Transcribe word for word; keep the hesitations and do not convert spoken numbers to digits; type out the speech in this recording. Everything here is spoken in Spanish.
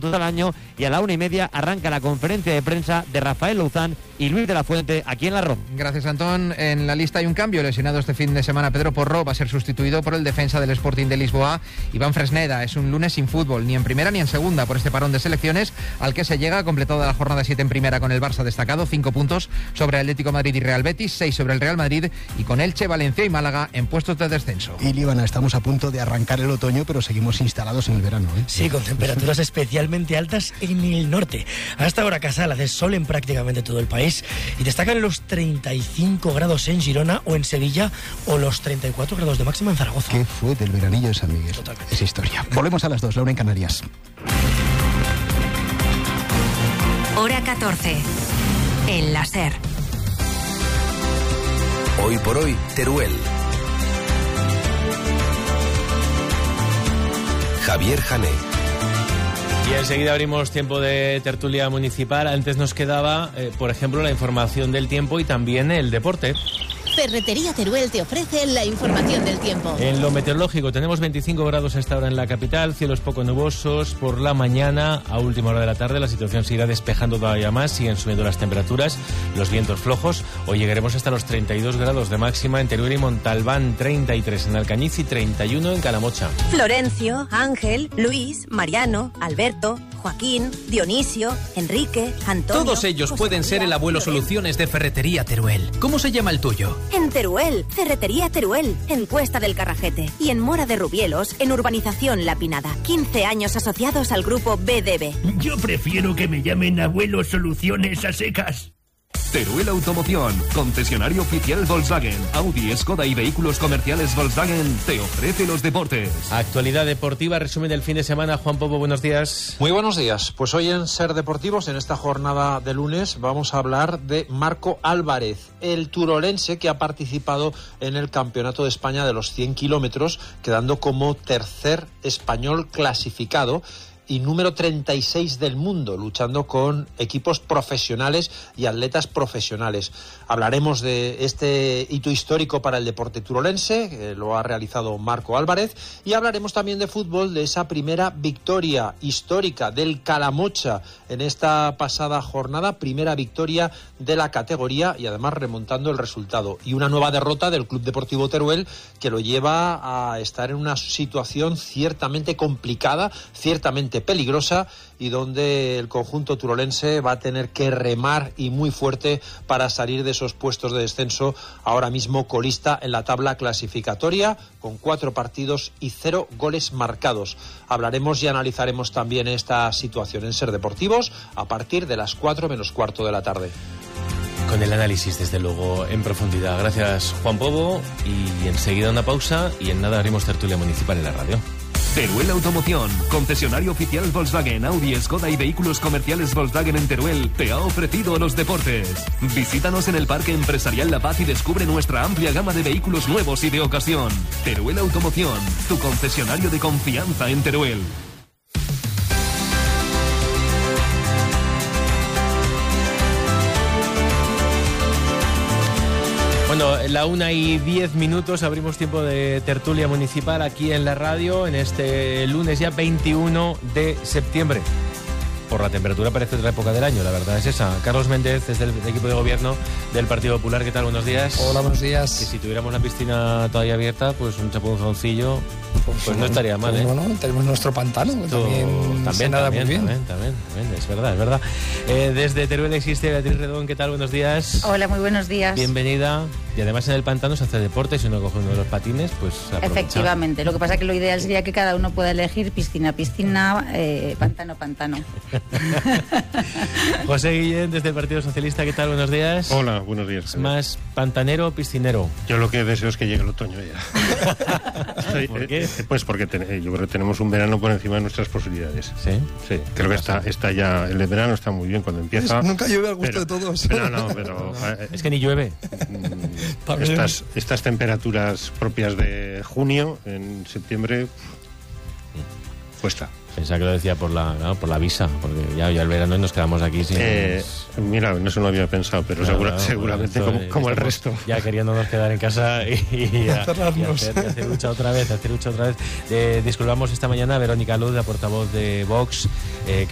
por todo el año, y a la una y media arranca la conferencia de prensa de Rafael Louzán y Luis de la Fuente aquí en La Rom. Gracias, Antón. En la lista hay un cambio. Lesionado este fin de semana Pedro Porró, va a ser sustituido por el defensa del Sporting de Lisboa, Iván Fresneda. Es un lunes sin fútbol, ni en primera ni en segunda, por este parón de selecciones al que se llega, completada la jornada siete en primera con el Barça destacado, cinco puntos sobre Atlético Madrid y Real Betis, seis sobre el Real Madrid, y con Elche, Valencia y Málaga en puestos de descenso. Y Líbana, estamos a punto de arrancar el otoño, pero seguimos instalados en el verano, ¿eh? Sí, con temperaturas especialmente altas en el norte. Hasta ahora Casal hace sol en prácticamente todo el país y destacan los treinta y cinco grados en Girona o en Sevilla, o los treinta y cuatro grados de máxima en Zaragoza. ¿Qué fue del veranillo de San Miguel? Totalmente. Es historia. Volvemos a las dos, la una en Canarias. Hora catorce. El láser. Hoy por hoy, Teruel. Javier Jané. Y enseguida abrimos tiempo de tertulia municipal. Antes nos quedaba, eh, por ejemplo, la información del tiempo y también el deporte. Ferretería Teruel te ofrece la información del tiempo. En lo meteorológico tenemos veinticinco grados a esta hora en la capital, cielos poco nubosos por la mañana. A última hora de la tarde la situación se irá despejando todavía más, siguen subiendo las temperaturas, los vientos flojos. Hoy llegaremos hasta los treinta y dos grados de máxima en Teruel y Montalbán, treinta y tres en Alcañiz y treinta y uno en Calamocha. Florencio, Ángel, Luis, Mariano, Alberto, Joaquín, Dionisio, Enrique, Antonio... Todos ellos pueden ser el abuelo Soluciones de Ferretería Teruel. ¿Cómo se llama el tuyo? En Teruel, Ferretería Teruel, en Cuesta del Carrajete. Y en Mora de Rubielos, en Urbanización La Pinada. quince años asociados al grupo B D B. Yo prefiero que me llamen abuelo Soluciones a secas. Teruel Automoción, concesionario oficial Volkswagen, Audi, Skoda y vehículos comerciales Volkswagen, te ofrece los deportes. Actualidad deportiva, resumen del fin de semana. Juan Popo, buenos días. Muy buenos días. Pues hoy en Ser Deportivos, en esta jornada de lunes, vamos a hablar de Marco Álvarez, el turolense que ha participado en el Campeonato de España de los cien kilómetros, quedando como tercer español clasificado y número treinta y seis del mundo, luchando con equipos profesionales y atletas profesionales. Hablaremos de este hito histórico para el deporte turolense, que lo ha realizado Marco Álvarez, y hablaremos también de fútbol, de esa primera victoria histórica del Calamocha en esta pasada jornada, primera victoria de la categoría y además remontando el resultado. Y una nueva derrota del Club Deportivo Teruel que lo lleva a estar en una situación ciertamente complicada, ciertamente peligrosa, y donde el conjunto turolense va a tener que remar y muy fuerte para salir de esos puestos de descenso, ahora mismo colista en la tabla clasificatoria con cuatro partidos y cero goles marcados. Hablaremos y analizaremos también esta situación en Ser Deportivos a partir de las cuatro menos cuarto de la tarde. Con el análisis, desde luego, en profundidad. Gracias, Juan Pobo, y enseguida una pausa y en nada haremos tertulia municipal en la radio. Teruel Automoción, concesionario oficial Volkswagen, Audi, Skoda y vehículos comerciales Volkswagen en Teruel, te ha ofrecido los deportes. Visítanos en el Parque Empresarial La Paz y descubre nuestra amplia gama de vehículos nuevos y de ocasión. Teruel Automoción, tu concesionario de confianza en Teruel. Bueno, la una y diez minutos, abrimos tiempo de tertulia municipal aquí en la radio en este lunes ya veintiuno de septiembre. Por la temperatura parece otra época del año, la verdad es esa. Carlos Méndez, desde el equipo de gobierno del Partido Popular, ¿qué tal? Buenos días. Hola, buenos días. Que si tuviéramos la piscina todavía abierta, pues un chapunzoncillo, pues, pues no estaría mal, ¿eh? Bueno, tenemos nuestro pantano, que también, también, nada también, muy bien. También, también, también, es verdad, es verdad. Eh, desde Teruel existe Beatriz Redón, ¿qué tal? Buenos días. Hola, muy buenos días. Bienvenida. Y además en el pantano se hace deporte, si uno coge uno de los patines, pues aprovecha. Efectivamente, lo que pasa es que lo ideal sería que cada uno pueda elegir piscina, piscina, eh, pantano, pantano. José Guillén, desde el Partido Socialista, ¿qué tal? Buenos días. Hola, buenos días. ¿Más pantanero o piscinero? Yo lo que deseo es que llegue el otoño ya. ¿Por qué? Eh, pues porque ten, yo creo que tenemos un verano por encima de nuestras posibilidades. ¿Sí? Sí, creo que está, está ya, el verano está muy bien cuando empieza. Es, nunca llueve al gusto pero, de todos. Pero no, pero... Eh, es que ni llueve. Estas, estas temperaturas propias de junio, en septiembre, cuesta. Pensaba que lo decía por la, ¿no? por la visa, porque ya, ya el verano y nos quedamos aquí sin... Eh, mira, no se lo había pensado, pero no, segura, no, seguramente esto, como, como el resto. Ya queriéndonos quedar en casa y, y, y, a, y hacer, y hacer lucha otra vez, hacer lucha otra vez. Eh, disculpamos esta mañana a Verónica Luz, la portavoz de Vox, eh,